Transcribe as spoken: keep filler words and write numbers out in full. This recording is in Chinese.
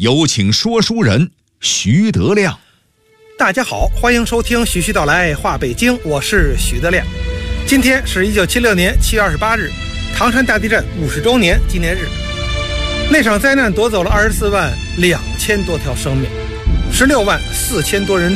有请说书人徐德亮。 大家好，欢迎收听徐徐道来话北京，我是徐德亮。今天是一九七六年七月二十八日，唐山大地震五十周年纪念日。那场灾难夺走了二十四万两千多条生命，十六万四千多人